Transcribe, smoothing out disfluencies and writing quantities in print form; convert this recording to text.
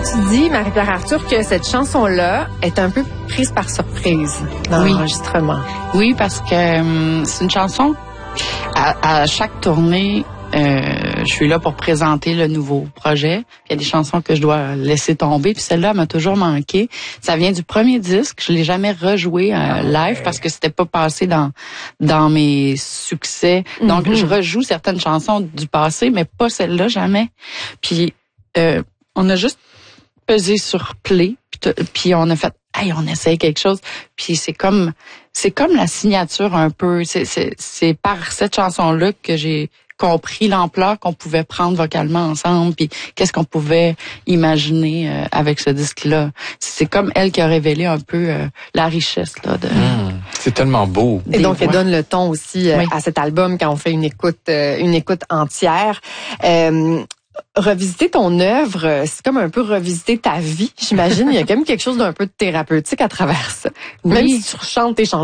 Tu dis, Marie-Pierre Arthur, que cette chanson-là est un peu prise par surprise dans l'enregistrement. Oui, parce que c'est une chanson, à chaque tournée, je suis là pour présenter le nouveau projet. Il y a des chansons que je dois laisser tomber, puis celle-là m'a toujours manqué. Ça vient du premier disque, je l'ai jamais rejoué live parce que c'était pas passé dans mes succès. Donc je rejoue certaines chansons du passé, mais pas celle-là jamais. Puis on a juste pesé sur play, puis on a fait on essaye quelque chose. Puis c'est comme la signature un peu. C'est par cette chanson-là que j'ai compris l'ampleur qu'on pouvait prendre vocalement ensemble, puis qu'est-ce qu'on pouvait imaginer avec ce disque-là. C'est comme elle qui a révélé un peu la richesse là de. C'est tellement beau. Et donc elle donne le ton aussi à cet album quand on fait une écoute entière. Revisiter ton œuvre, c'est comme un peu revisiter ta vie, j'imagine. Il y a quand même quelque chose d'un peu thérapeutique à travers ça. Même si tu chantes tes chansons.